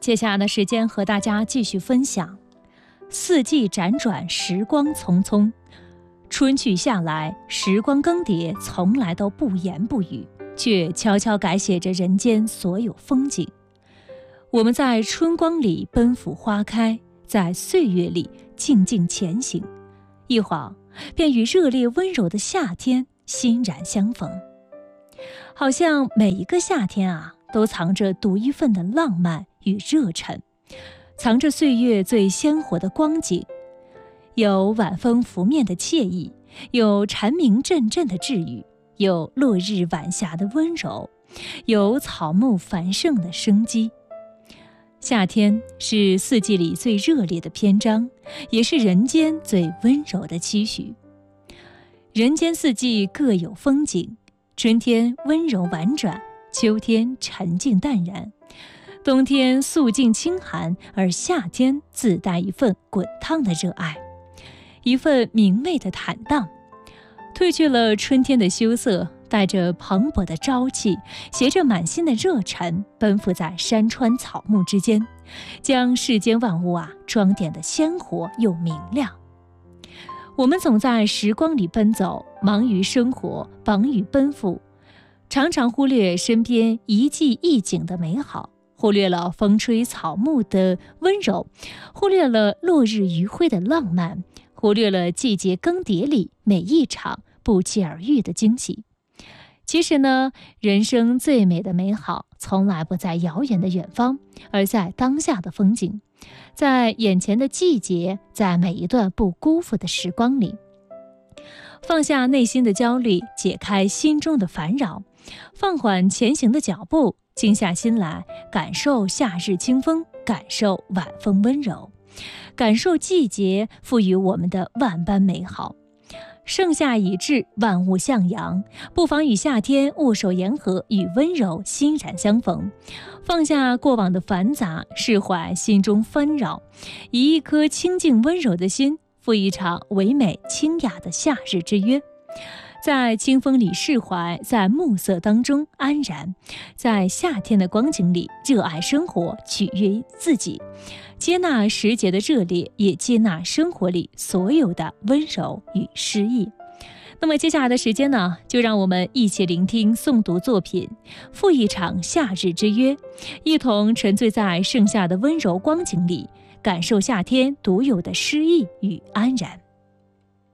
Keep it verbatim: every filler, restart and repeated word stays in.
接下来的时间和大家继续分享，四季辗转，时光匆匆，春去夏来，时光更迭，从来都不言不语，却悄悄改写着人间所有风景。我们在春光里奔赴花开，在岁月里静静前行，一晃便与热烈温柔的夏天欣然相逢。好像每一个夏天啊，都藏着独一份的浪漫与热忱，藏着岁月最鲜活的光景，有晚风拂面的惬意，有蝉鸣阵阵的治愈，有落日晚霞的温柔，有草木繁盛的生机。夏天是四季里最热烈的篇章，也是人间最温柔的期许。人间四季各有风景，春天温柔婉转，秋天沉静淡然，冬天肃静清寒，而夏天自带一份滚烫的热爱，一份明媚的坦荡。褪去了春天的羞涩，带着蓬勃的朝气，携着满心的热忱，奔赴在山川草木之间，将世间万物啊装点得鲜活又明亮。我们总在时光里奔走，忙于生活，忙于奔赴，常常忽略身边一季一景的美好，忽略了风吹草木的温柔，忽略了落日余晖的浪漫，忽略了季节更迭里每一场不期而遇的惊喜。其实呢，人生最美的美好从来不在遥远的远方，而在当下的风景，在眼前的季节，在每一段不辜负的时光里。放下内心的焦虑，解开心中的烦扰，放缓前行的脚步，静下心来，感受夏日清风，感受晚风温柔，感受季节赋予我们的万般美好。盛夏已至，万物向阳，不妨与夏天握手言和，与温柔欣然相逢。放下过往的繁杂，释怀心中纷扰，以一颗清净温柔的心，赴一场唯美清雅的夏日之约。在清风里释怀，在暮色当中安然，在夏天的光景里热爱生活，取悦自己，接纳时节的热烈，也接纳生活里所有的温柔与诗意。那么接下来的时间呢，就让我们一起聆听诵读作品，赴一场夏日之约，一同沉醉在盛夏的温柔光景里，感受夏天独有的诗意与安然。